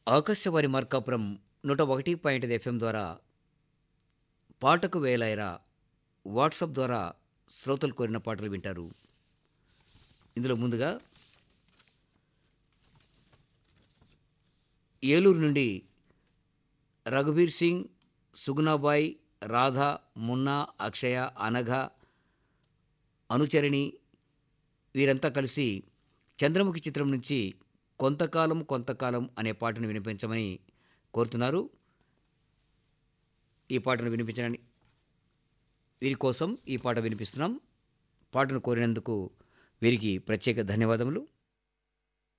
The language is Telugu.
ఆకాశవాణి మార్కాపురం 101.5 ఎఫ్ఎం ద్వారా పాటకు వేలాయరా వాట్సాప్ ద్వారా శ్రోతలు కోరిన పాటలు వింటారు. ఇందులో ముందుగా ఏలూరు నుండి రఘుబీర్ సింగ్, సుగుణాబాయ్, రాధ, మున్నా, అక్షయ, అనఘ, అనుచరిణి వీరంతా కలిసి చంద్రముఖి చిత్రం నుంచి కొంతకాలం కొంతకాలం అనే పాటను వినిపించమని కోరుతున్నారు. ఈ పాటను వినిపించడానికి వీరి కోసం ఈ పాట వినిపిస్తున్నాం. పాటను కోరినందుకు వీరికి ప్రత్యేక ధన్యవాదములు.